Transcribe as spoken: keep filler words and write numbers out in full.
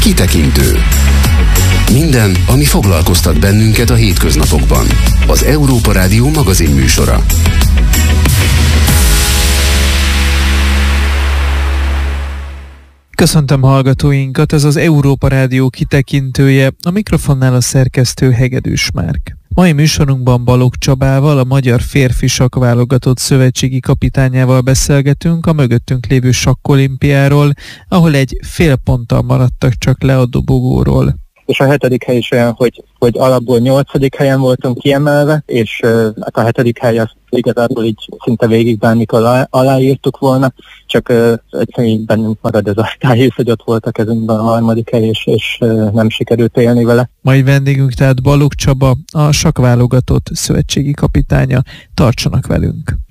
Kitekintő. Minden, ami foglalkoztat bennünket a hétköznapokban. Az Európa Rádió magazin műsora. Köszöntöm hallgatóinkat, ez az Európa Rádió kitekintője, a mikrofonnál a szerkesztő Hegedűs Márk. Mai műsorunkban Balogh Csabával, a Magyar Férfi Sakkválogatott szövetségi kapitányával beszélgetünk a mögöttünk lévő sakkolimpiáról, ahol egy fél ponttal maradtak csak le a dobogóról. És a hetedik hely is olyan, hogy, hogy alapból nyolcadik helyen voltunk kiemelve, és uh, hát a hetedik hely azt igazából így szinte végig bármikor alá, aláírtuk volna, csak uh, egyszerűen bennünk marad ez a tájész, hogy ott volt a kezünkben a harmadik hely, és, és uh, nem sikerült élni vele. Mai vendégünk tehát Balogh Csaba, a sakkválogatott szövetségi kapitánya. Tartsanak velünk!